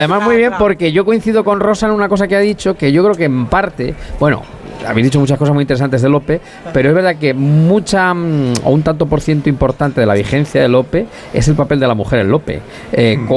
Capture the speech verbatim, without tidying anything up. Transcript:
Además, muy bien, porque yo coincido con Rosa en una cosa que ha dicho, que yo creo que en parte, bueno, habéis dicho muchas cosas muy interesantes de Lope, pero es verdad que mucha, o un tanto por ciento importante de la vigencia de Lope es el papel de la mujer en Lope. Eh,